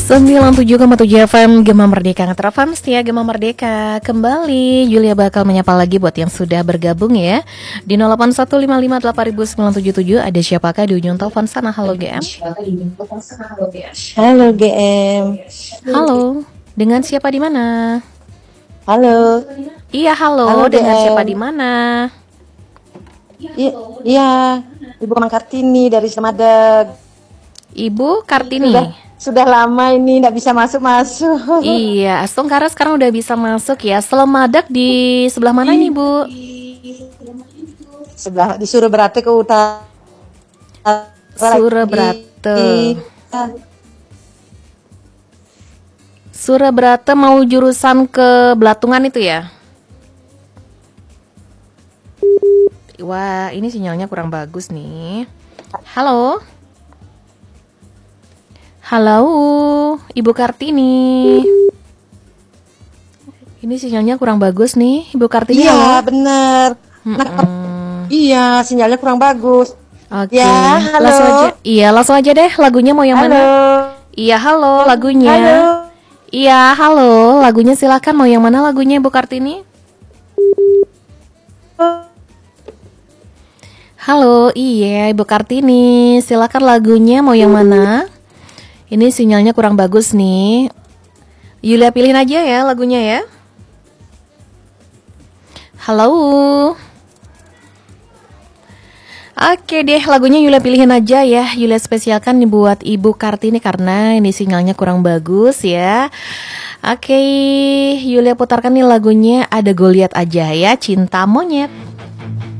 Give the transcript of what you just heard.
97,7 FM Gema Merdeka Ngetra FM, setia Gema Merdeka. Kembali Julia bakal menyapa lagi buat yang sudah bergabung ya di 0815580977. Ada siapakah di ujung telepon sana? Halo GM. Halo GM. Halo. Dengan siapa di mana? Halo. Iya, halo. Dengan siapa di mana? Iya, Ibu Kemang Kartini dari Semadag. Ibu Kartini. Sudah lama ini tidak bisa masuk. Iya, Astungkara sekarang udah bisa masuk ya. Semadag di sebelah mana ini, Bu? Sebelah di Surabrate ke utara. Surabrate. Surabrate mau jurusan ke Belatungan itu ya? Wah, ini sinyalnya kurang bagus nih. Halo. Halo, Ibu Kartini. Ini sinyalnya kurang bagus nih, Ibu Kartini. Iya, benar. Iya, sinyalnya kurang bagus. Oke. Ya, halo. Langsung aja deh. Lagunya mau yang mana? Iya, halo, lagunya. Halo. Iya, halo, lagunya silakan. Mau yang mana lagunya, Ibu Kartini? Halo, iya, Ibu Kartini. Silakan lagunya mau yang mana? Ini sinyalnya kurang bagus nih. Yulia pilihin aja ya lagunya ya. Halo. Oke deh, lagunya Yulia pilihin aja ya. Yulia spesialkan buat Ibu Kartini karena ini sinyalnya kurang bagus ya. Oke, Yulia putarkan nih lagunya Ada Goliat aja ya, Cinta Monyet.